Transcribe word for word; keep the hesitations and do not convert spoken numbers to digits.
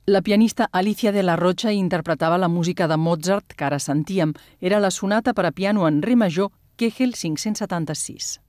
La pianista Alicia de la Rocha interpretava la música de Mozart que ara sentíem. Era la sonata per a piano en re major, Kegel cinc-cents setanta-sis.